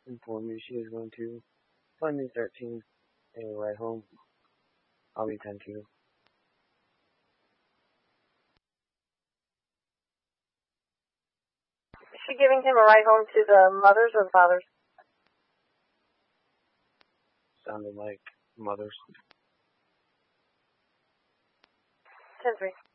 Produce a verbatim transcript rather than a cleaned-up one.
informed me she is going to find me thirteen a ride home. I'll be ten two. Is she giving him a ride home to the mothers or the fathers? Sounded like mothers. ten three.